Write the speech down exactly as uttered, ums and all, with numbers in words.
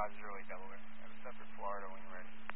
five zero eight Delaware. I have a Suffolk, Florida when you're ready.